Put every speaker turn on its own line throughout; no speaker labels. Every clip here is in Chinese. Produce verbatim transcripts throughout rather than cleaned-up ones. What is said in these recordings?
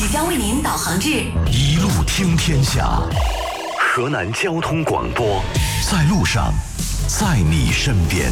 将为您导航至
一路听天下。河南交通广播，在路上，在你身边。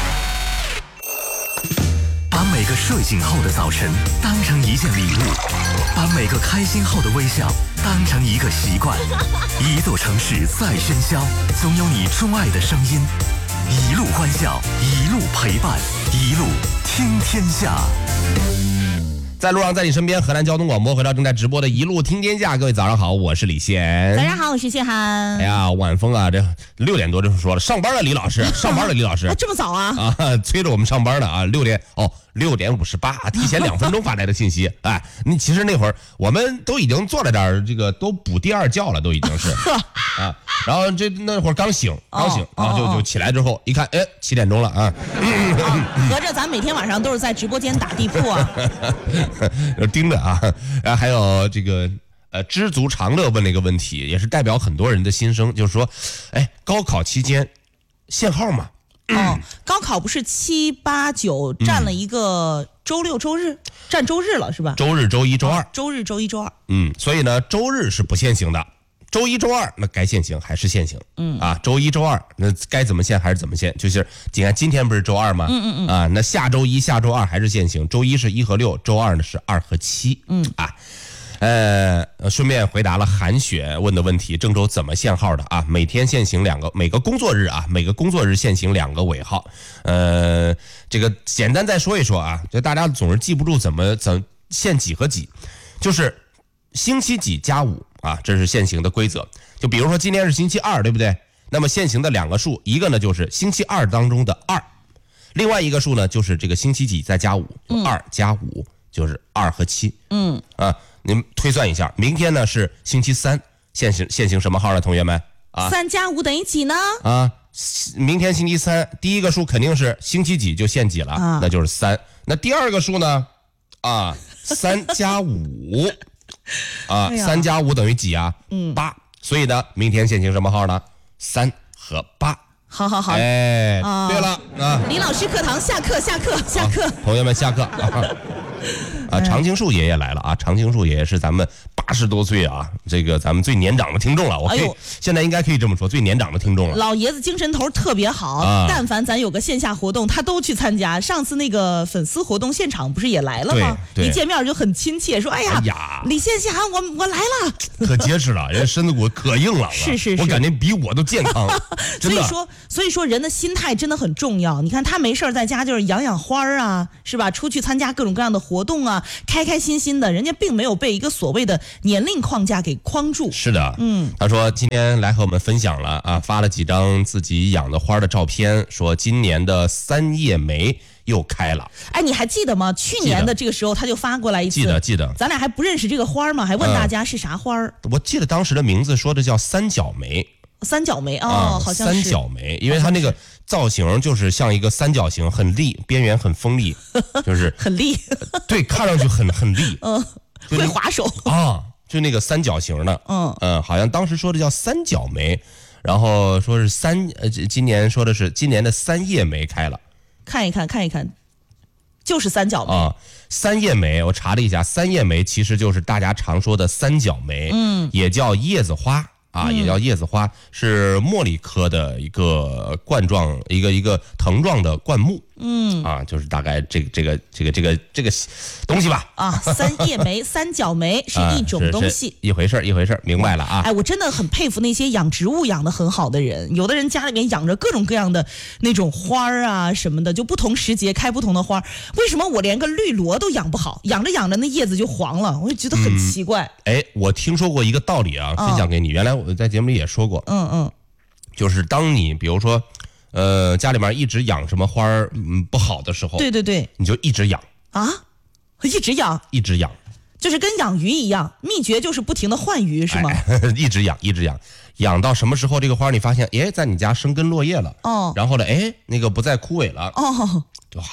把每个睡醒后的早晨当成一件礼物，把每个开心后的微笑当成一个习惯。一座城市再喧嚣，总有你钟爱的声音。一路欢笑，一路陪伴，一路听天下。
在路上，在你身边，河南交通广播回到正在直播的一路听天下。各位早上好，我是李现。
早上好，我是谢涵。
哎呀，晚风啊，这六点多就说了，上班了，李老师，上班了，李老师，
啊、这么早啊？
啊，催着我们上班呢啊，六点哦，六点五十八，提前两分钟发来的信息。哎，你其实那会儿我们都已经坐在这儿，这个都补第二觉了，都已经是啊。然后这那会儿刚醒，刚醒啊，就就起来之后一看，哎，七点钟了啊。
啊合着咱每天晚上都是在直播间打地铺啊。
盯着啊，然后还有这个呃，知足常乐问了一个问题，也是代表很多人的心声，就是说，哎，高考期间限号嘛？
哦，高考不是七八九占了一个周六周日，占周日了是吧？
周日、周一、周二，
哦、周日、周一、周二。
嗯，所以呢，周日是不限行的。周一、周二那该限行还是限行，嗯啊，周一、周二那该怎么限还是怎么限，就是你看今天不是周二吗？嗯嗯嗯啊，那下周一、下周二还是限行，周一是一和六，周二呢是二和七，嗯啊，呃，顺便回答了韩雪问的问题，郑州怎么限号的啊？每天限行两个，每个工作日啊，每个工作日限行两个尾号，呃，这个简单再说一说啊，就大家总是记不住怎么怎限几和几，就是星期几加五。啊，这是现行的规则。就比如说今天是星期二，对不对？那么现行的两个数，一个呢就是星期二当中的二，另外一个数呢就是这个星期几再加五，二加五就是二和七。嗯啊，您推算一下，明天呢是星期三，现行现行什么号呢？同学们啊，
三加五等于几呢？
啊，明天星期三，第一个数肯定是星期几就限几了，啊、那就是三。那第二个数呢？啊，三加五。啊，三加五等于几啊？嗯，八。所以呢，明天限行什么号呢？三和八。
好好好。
哎，啊、对了啊，
李老师课堂下课下课下课、啊，
同学们下课啊！啊，常青树爷爷来了啊！常青树爷爷是咱们八十多岁啊，这个咱们最年长的听众了。我可以、哎、现在应该可以这么说，最年长的听众了。
老爷子精神头特别好，啊、但凡咱有个线下活动，他都去参加。上次那个粉丝活动现场不是也来了吗？一见面就很亲切，说：“哎呀，哎呀李现谢涵，我我来了。”
可结实了，人身子骨可硬朗了。
是是是，
我感觉比我都健康。
所以说，所以说人的心态真的很重要。你看他没事在家就是养养花啊，是吧？出去参加各种各样的活动啊。开开心心的，人家并没有被一个所谓的年龄框架给框住。
是的，嗯，他说今天来和我们分享了啊，发了几张自己养的花的照片，说今年的三叶梅又开了。
哎，你还记得吗？去年的这个时候他就发过来一次，
记得记得。
咱俩还不认识这个花吗？还问大家是啥花、嗯、
我记得当时的名字说的叫三角梅。
三角梅哦、
啊，
好像是
三角梅，因为它那个造型就是像一个三角形，很利，边缘很锋利，就是
很利，
对，看上去很很利，
嗯，会划手
啊，就那个三角形的，嗯嗯，好像当时说的叫三角梅，然后说是三呃，今年说的是今年的三叶梅开了，
看一看看一看，就是三角梅
啊，三叶梅，我查了一下，三叶梅其实就是大家常说的三角梅，嗯，也叫叶子花。啊，也叫叶子花，是茉莉科的一个冠状、一个一个藤状的灌木。嗯，啊，就是大概这个这个这个这个这个东西吧。
啊，三叶梅、三角梅是一种东西，
啊、一回事一回事，明白了啊。
哎，我真的很佩服那些养植物养得很好的人，有的人家里面养着各种各样的那种花啊什么的，就不同时节开不同的花。为什么我连个绿萝都养不好？养着养着那叶子就黄了，我就觉得很奇怪。
嗯、哎，我听说过一个道理啊，分享给你。哦、原来我在节目里也说过，
嗯嗯，
就是当你比如说。呃，家里面一直养什么花儿，嗯，不好的时候，
对对对，
你就一直养
啊，一直养，
一直养，
就是跟养鱼一样，秘诀就是不停的换鱼，是吗？
哎、一直养，一直养，养到什么时候这个花你发现，哎，在你家生根落叶了，哦，然后呢，哎，那个不再枯萎了，
哦，
就好了。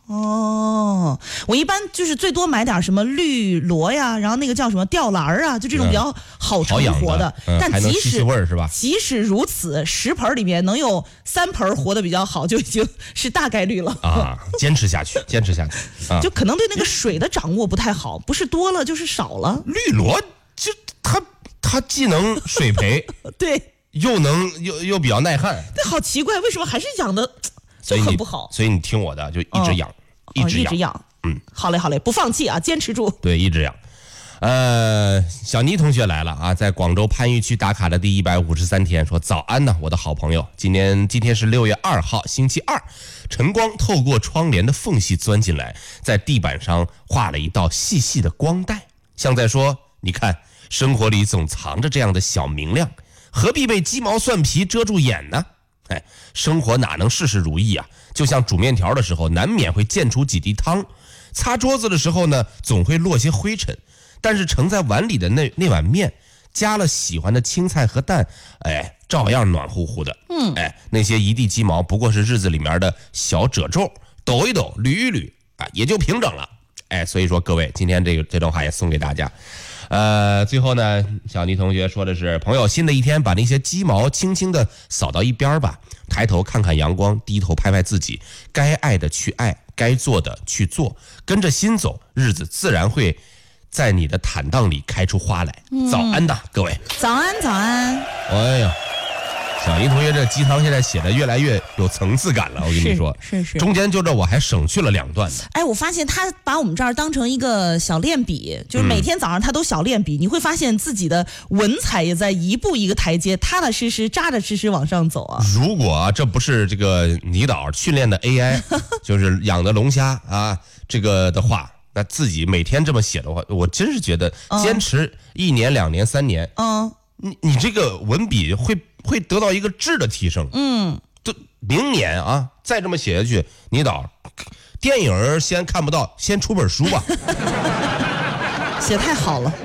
哦，我一般就是最多买点什么绿萝呀，然后那个叫什么吊兰啊，就这种比较好成活的。
嗯、
但即使
味儿是吧？
即使如此，十盆里面能有三盆活得比较好，就已经是大概率了
啊！坚持下去，坚持下去啊！
就可能对那个水的掌握不太好，不是多了就是少了。
绿萝就它它既能水培，
对，
又能又又比较耐旱。
对，好奇怪，为什么还是养的就很不好？
所以你听我的，就一直养。
哦
一直养，
哦、一直养，
嗯，
好嘞，好嘞，不放弃啊，坚持住。
对，一直养。呃，小倪同学来了啊，在广州番禺区打卡的第一百五十三天，说早安呢，我的好朋友。今年今天是六月二号，星期二，晨光透过窗帘的缝隙钻进来，在地板上画了一道细细的光带，像在说，你看，生活里总藏着这样的小明亮，何必被鸡毛蒜皮遮住眼呢？哎，生活哪能事事如意啊？就像煮面条的时候，难免会溅出几滴汤；擦桌子的时候呢，总会落些灰尘。但是盛在碗里的那那碗面，加了喜欢的青菜和蛋，哎，照样暖乎乎的。嗯，哎，那些一地鸡毛不过是日子里面的小褶皱，抖一抖，捋一捋，啊，也就平整了。哎，所以说各位，今天这个这段话也送给大家。呃，最后呢，小倪同学说的是，朋友，新的一天把那些鸡毛轻轻的扫到一边吧，抬头看看阳光，低头拍拍自己，该爱的去爱，该做的去做，跟着心走，日子自然会在你的坦荡里开出花来。嗯、早安呐，各位，
早安早安。
哎呀，小倪同学这鸡汤现在写的越来越有层次感了，我跟你说，
是 是, 是
中间就这我还省去了两段呢。
哎，我发现他把我们这儿当成一个小练笔，就是每天早上他都小练笔，嗯、你会发现自己的文采也在一步一个台阶，踏踏实实、扎扎实实往上走啊。
如果啊，这不是这个倪导训练的 A I， 就是养的龙虾啊，这个的话。那自己每天这么写的话，我真是觉得坚持一年、两年、三年，嗯，你你这个文笔会会得到一个质的提升，嗯，都明年啊，再这么写下去，倪导，电影先看不到，先出本书吧，
写太好了。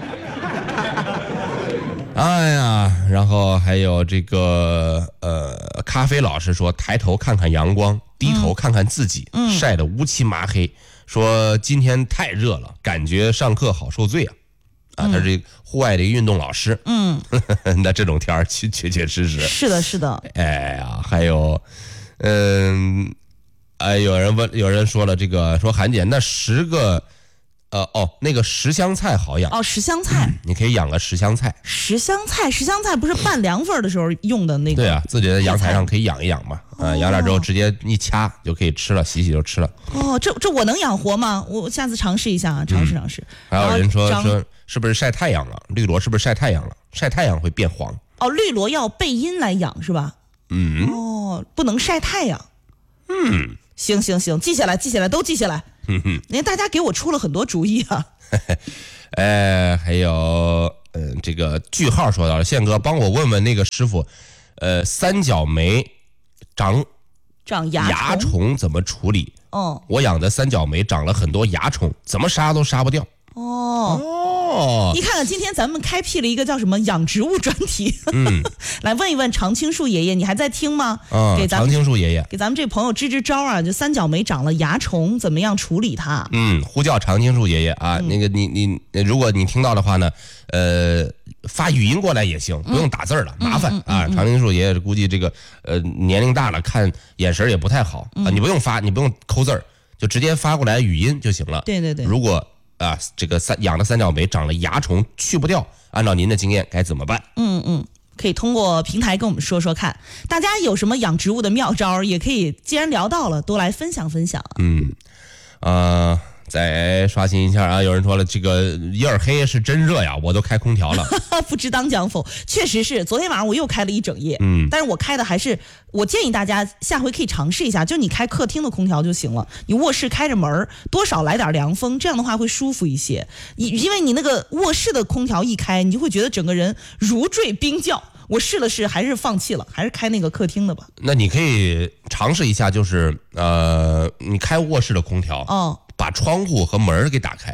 哎呀，然后还有这个呃，咖啡老师说，抬头看看阳光，低头看看自己，嗯、晒得乌漆麻黑。说今天太热了，感觉上课好受罪啊！啊，他是户外的一个运动老师，嗯，那这种天儿确确确实实
是的，是的。
哎呀，还有，嗯，哎，有人问，有人说了，这个说韩姐，那十个，呃，哦，那个十香菜好养
哦，十香菜、嗯，
你可以养个十香菜。
十香菜，十香菜不是拌凉粉的时候用的那个？
对啊，自己的阳台上可以养一养嘛。啊，养点之后直接一掐就可以吃了，洗洗就吃了。
哦，这这我能养活吗？我下次尝试一下啊，尝试尝试。
嗯、还有人说说是不是晒太阳了？绿萝是不是晒太阳了？晒太阳会变黄。
哦，绿萝要背阴来养是吧？
嗯。
哦，不能晒太阳。
嗯。
行行行，记下来，记下来，都记下来。嗯哼。您大家给我出了很多主意啊。
呃，还有呃，这个句号说到了，宪哥帮我问问那个师傅。呃，三角梅长
长蚜
蚜虫怎么处理？
哦，
我养的三角梅长了很多蚜虫，怎么杀都杀不掉。
哦
哦，
你看看，今天咱们开辟了一个叫什么养植物专题，嗯，来问一问常青树爷爷，你还在听吗？
嗯，
给咱们
常青树爷爷，
给咱们这朋友支支招啊！就三角梅长了蚜虫，怎么样处理它？
嗯，呼叫常青树爷爷啊，嗯、那个你你如果你听到的话呢，呃。发语音过来也行，不用打字了，嗯、麻烦、嗯嗯、啊！常青树爷爷估计这个呃年龄大了，看眼神也不太好、嗯、啊。你不用发，你不用抠字儿，就直接发过来语音就行了。
对对对。
如果啊这个三养的三角梅长了蚜虫去不掉，按照您的经验该怎么办？
嗯嗯，可以通过平台跟我们说说看，大家有什么养植物的妙招，也可以既然聊到了，多来分享分享。
嗯，啊、呃。再刷新一下啊！有人说了，这个夜黑是真热呀，我都开空调了。
不知当讲否？确实是，昨天晚上我又开了一整夜。
嗯，
但是我开的还是，我建议大家下回可以尝试一下，就你开客厅的空调就行了，你卧室开着门，多少来点凉风，这样的话会舒服一些。因为你那个卧室的空调一开，你就会觉得整个人如坠冰窖。我试了试，还是放弃了，还是开那个客厅的吧。
那你可以尝试一下，就是呃，你开卧室的空调，
哦，
把窗户和门给打开，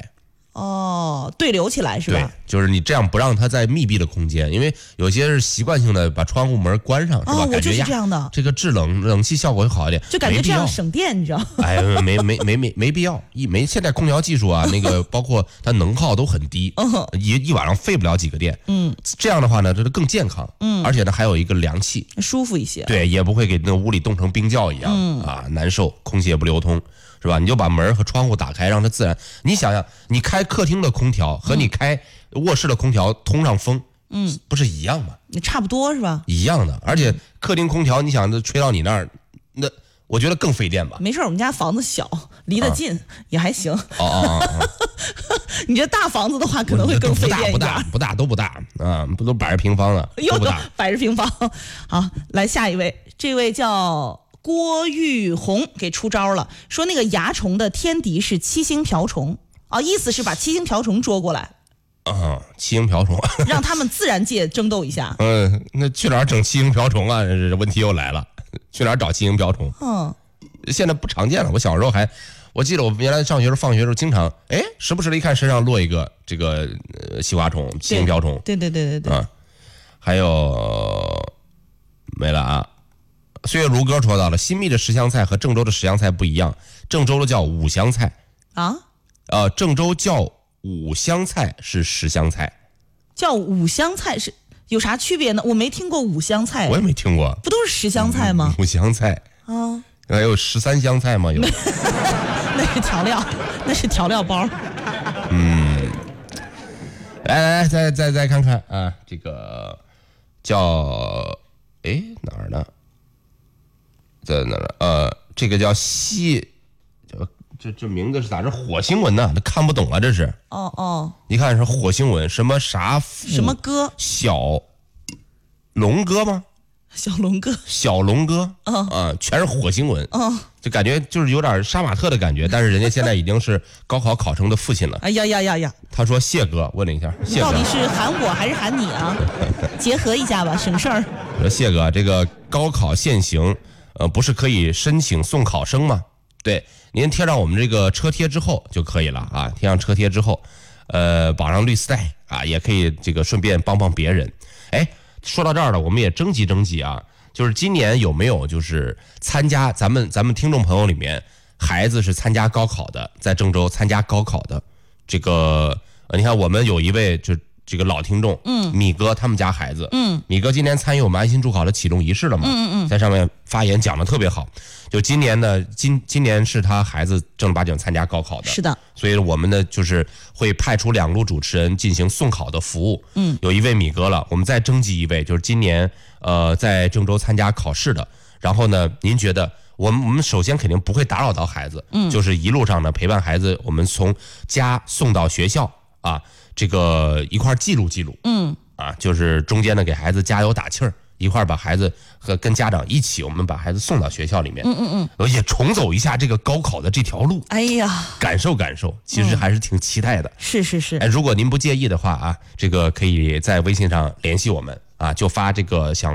哦，对流起来是吧？
对，就是你这样不让它在密闭的空间，因为有些是习惯性的把窗户门关上，是吧？
哦，我
感觉
就是这样的，
这个制冷冷气效果会好一点，
就感觉这样省电，你知道？
哎，没没没没没必要，一没现在空调技术啊，那个包括它能耗都很低，
嗯、
一一晚上费不了几个电。嗯，这样的话呢，这就更健康，嗯，而且呢还有一个凉气，
舒服一些。
对，也不会给那屋里冻成冰窖一样、嗯、啊，难受，空气也不流通。是吧？你就把门和窗户打开，让它自然。你想想，你开客厅的空调和你开卧室的空调通上风，嗯，不是一样吗？
差不多是吧？
一样的，而且客厅空调，你想吹到你那儿，那我觉得更费电吧。
没事，我们家房子小，离得近、啊、也还行。
哦哦哦，
你这大房子的话，可能会更费电一点。
不大不大不大都不大啊，不都百十平方的，都不大。
百十平方。好，来下一位，这位叫郭玉红给出招了，说那个蚜虫的天敌是七星瓢虫啊，意思是把七星瓢虫捉过来。
啊，七星瓢虫，
让他们自然界争斗一下。
嗯，那去哪儿整七星瓢虫啊？问题又来了，去哪儿找七星瓢虫？
嗯，
现在不常见了。我小时候还，我记得我原来上学时候放学时候经常，哎，时不时的一看身上落一个这个呃西瓜虫、七星瓢虫。
对对对对对。
啊，还有没了啊。岁月如歌说到了，新密的十香菜和郑州的十香菜不一样，郑州的叫五香菜
啊，
呃，郑州叫五香菜是十香菜，
叫五香菜是有啥区别呢？我没听过五香菜，
我也没听过，
不都是十香菜吗？
五香菜
啊，
还有十三香菜吗？有，
那是调料，那是调料包。
嗯，来来来，再再再看看啊，这个叫哎哪儿呢？在哪儿？呃，这个叫西，这这名字是咋？这火星文呢？这看不懂啊，这是。
哦哦，
你看是火星文，什么啥？
什么哥？
小龙哥吗？
小龙哥，
小龙哥，
嗯
啊，全是火星文，
嗯，
就感觉就是有点杀马特的感觉，但是人家现在已经是高考考生的父亲了。
哎呀呀呀呀！
他说谢哥，问了一下，谢哥
到底是喊我还是喊你啊？结合一下吧，省事儿。
我说谢哥，这个高考现行。呃，不是可以申请送考生吗？对，您贴上我们这个车贴之后就可以了啊，贴上车贴之后，呃，绑上绿丝带啊，也可以这个顺便帮帮别人。哎，说到这儿了，我们也征集征集啊，就是今年有没有就是参加咱们咱们听众朋友里面孩子是参加高考的，在郑州参加高考的，这个呃，你看我们有一位就。这个老听众，嗯，米哥他们家孩子，嗯，米哥今年参与我们安心助考的启动仪式了嘛，嗯嗯，在上面发言讲的特别好。就今年呢，今今年是他孩子正儿八经参加高考的，
是的，
所以我们呢就是会派出两路主持人进行送考的服务，嗯，有一位米哥了，我们再征集一位，就是今年呃在郑州参加考试的。然后呢，您觉得我们我们首先肯定不会打扰到孩子，嗯，就是一路上呢陪伴孩子，我们从家送到学校啊。这个一块记录记录，嗯，啊，就是中间呢给孩子加油打气儿，一块把孩子和跟家长一起，我们把孩子送到学校里面，嗯嗯嗯，也重走一下这个高考的这条路，
哎呀，
感受感受，其实还是挺期待的。嗯、
是是是，
哎，如果您不介意的话啊，这个可以在微信上联系我们啊，就发这个想。